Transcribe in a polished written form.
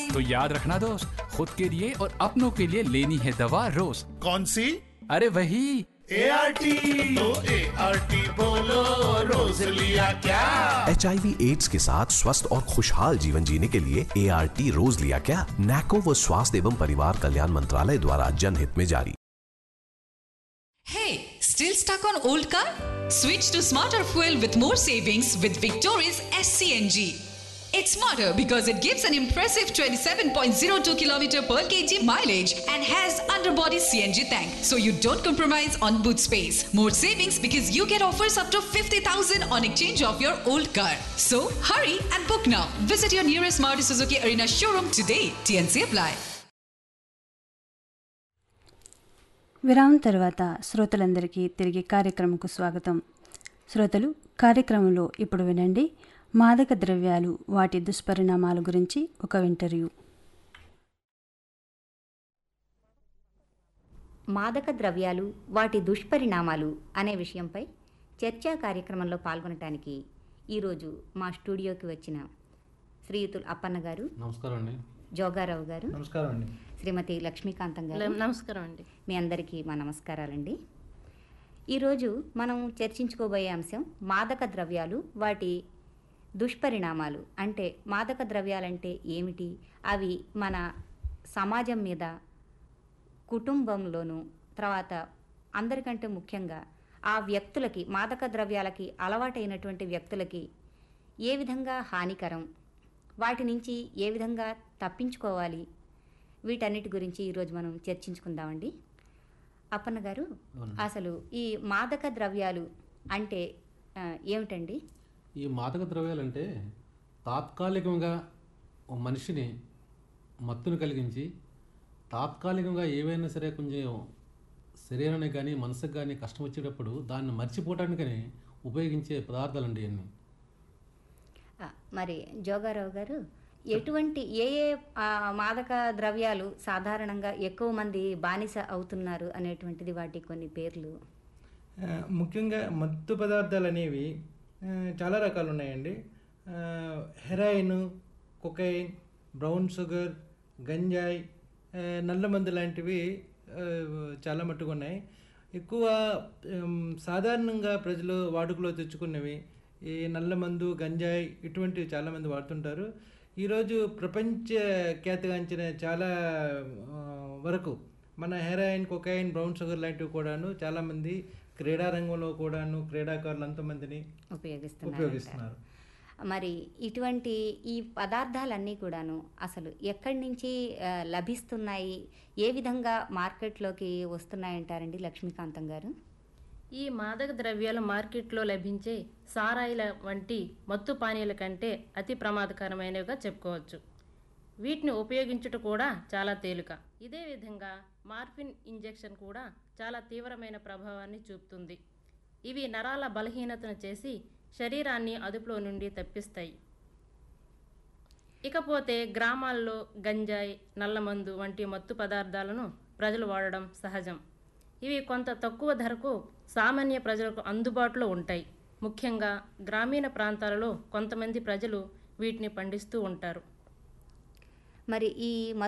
तो याद रखना दोस्त, खुद के लिए और अपनों के लिए लेनी है दवा रोज। कौन सी? अरे वही ART। तो ART बोलो, रोज लिया क्या? HIV एड्स के साथ स्वस्थ और खुशहाल जीवन जीने के लिए ART रोज लिया क्या? NACO व स्वास्थ्य एवं परिवार कल्याण मंत्रालय द्वारा जनहित में जारी। Hey, still stuck on old car? Switch to smarter fuel with more savings with Victoria's SCNG. It's smarter because it gives an impressive 27.02 km per kg mileage and has underbody CNG tank, so you don't compromise on boot space. More savings because you get offers up to 50,000 on exchange of your old car. So hurry and book now. Visit your nearest Maruti Suzuki Arena showroom today. TNC apply. విరామం తర్వాత శ్రోతలందరికీ తిరిగి కార్యక్రమంకు స్వాగతం. శ్రోతలు, కార్యక్రమంలో ఇప్పుడు వినండి మాదక ద్రవ్యాలు, వాటి దుష్పరిణామాల గురించి ఒక ఇంటర్వ్యూ. మాదక ద్రవ్యాలు, వాటి దుష్పరిణామాలు అనే విషయంపై చర్చా కార్యక్రమంలో పాల్గొనడానికి ఈరోజు మా స్టూడియోకి వచ్చిన శ్రీయుతులు అప్పన్న గారు, నమస్కారం అండి. జోగారావు గారు, నమస్కారం అండి. శ్రీమతి లక్ష్మీకాంతం గారు, నమస్కారం అండి. మీ అందరికీ మా నమస్కారాలండి. ఈరోజు మనం చర్చించుకోబోయే అంశం మాదక ద్రవ్యాలు, వాటి దుష్పరిణామాలు. అంటే మాదక ద్రవ్యాలంటే ఏమిటి, అవి మన సమాజం మీద, కుటుంబంలోనూ, తర్వాత అందరికంటే ముఖ్యంగా ఆ వ్యక్తులకి, మాదక ద్రవ్యాలకి అలవాటైనటువంటి వ్యక్తులకి ఏ విధంగా హానికరం, వాటి నుంచి ఏ విధంగా తప్పించుకోవాలి, వీటన్నిటి గురించి ఈరోజు మనం చర్చించుకుందామండి. అప్పన్న గారు, అసలు ఈ మాదక ద్రవ్యాలు అంటే ఏమిటండి? ఈ మాదక ద్రవ్యాలు అంటే తాత్కాలికంగా మనిషిని మత్తును కలిగించి తాత్కాలికంగా ఏవైనా సరే కొంచెం శరీరానికి కానీ మనసుకు కానీ కష్టం వచ్చేటప్పుడు దాన్ని మర్చిపోవడానికని ఉపయోగించే పదార్థాలండి అన్నీ. మరి జోగారావు గారు, ఎటువంటి ఏ మాదక ద్రవ్యాలు సాధారణంగా ఎక్కువ మంది బానిస అవుతున్నారు అనేటువంటిది, వాటి కొన్ని పేర్లు? ముఖ్యంగా మత్తు పదార్థాలు అనేవి చాలా రకాలు ఉన్నాయండి. హెరాయిన్, కొకైన్, బ్రౌన్ షుగర్, గంజాయి, నల్లమందు లాంటివి చాలా మట్టుకు ఉన్నాయి. ఎక్కువ సాధారణంగా ప్రజలు వాడుకలో తెచ్చుకున్నవి ఈ నల్లమందు, గంజాయి ఇటువంటివి చాలామంది వాడుతుంటారు. ఈరోజు ప్రపంచ ఖ్యాతిగాంచిన చాలా వరకు మన హెరాయిన్, కొకైన్, బ్రౌన్ షుగర్ లాంటివి కూడాను చాలామంది క్రీడా రంగంలో కూడాను క్రీడాకారులు అంతమందిని ఉపయోగిస్తున్నారు. మరి ఇటువంటి ఈ పదార్థాలన్నీ కూడాను అసలు ఎక్కడి నుంచి లభిస్తున్నాయి, ఏ విధంగా మార్కెట్లోకి వస్తున్నాయంటారండి లక్ష్మీకాంతం గారు? ఈ మాదక ద్రవ్యాలు మార్కెట్లో లభించే సారాయిల వంటి మత్తు పానీయాల కంటే అతి ప్రమాదకరమైనవిగా చెప్పుకోవచ్చు. వీటిని ఉపయోగించుట కూడా చాలా తేలిక. ఇదే విధంగా మార్ఫిన్ ఇంజెక్షన్ కూడా చాలా తీవ్రమైన ప్రభావాన్ని చూపుతుంది. ఇవి నరాల బలహీనతను చేసి శరీరాన్ని అదుపులో నుండి తప్పిస్తాయి. ఇకపోతే గ్రామాల్లో గంజాయి, నల్లమందు వంటి మత్తు పదార్థాలను ప్రజలు వాడడం సహజం. ఇవి కొంత తక్కువ ధరకు సామాన్య ప్రజలకు అందుబాటులో ఉంటాయి. ముఖ్యంగా గ్రామీణ ప్రాంతాలలో కొంతమంది ప్రజలు వీటిని పండిస్తూ ఉంటారు. మరి ఈ